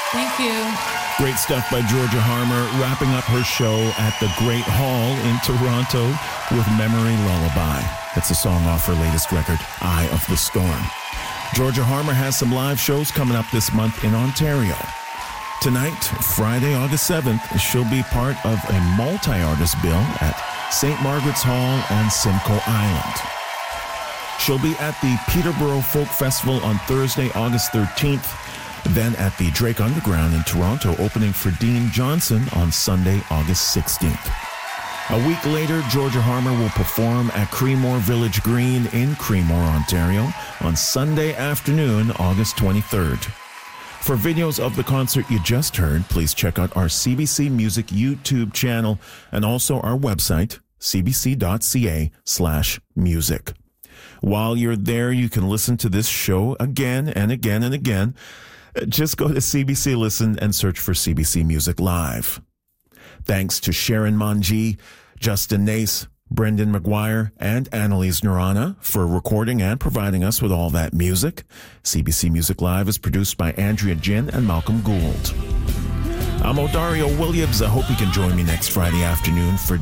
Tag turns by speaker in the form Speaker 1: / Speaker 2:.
Speaker 1: Thank you.
Speaker 2: Great stuff by Georgia Harmer, wrapping up her show at the Great Hall in Toronto with Memory Lullaby. That's a song off her latest record, Eye of the Storm. Georgia Harmer has some live shows coming up this month in Ontario. Tonight, Friday, August 7th, she'll be part of a multi-artist bill at St. Margaret's Hall on Simcoe Island. She'll be at the Peterborough Folk Festival on Thursday, August 13th, then at the Drake Underground in Toronto, opening for Dean Johnson on Sunday, August 16th. A week later, Georgia Harmer will perform at Creemore Village Green in Creemore, Ontario on Sunday afternoon, August 23rd. For videos of the concert you just heard, please check out our CBC Music YouTube channel and also our website, cbc.ca/music. While you're there, you can listen to this show again and again and again. Just go to CBC Listen and search for CBC Music Live. Thanks to Sharon Manji, Justin Nace, Brendan McGuire, and Annalise Narana for recording and providing us with all that music. CBC Music Live is produced by Andrea Jin and Malcolm Gould. I'm Odario Williams. I hope you can join me next Friday afternoon for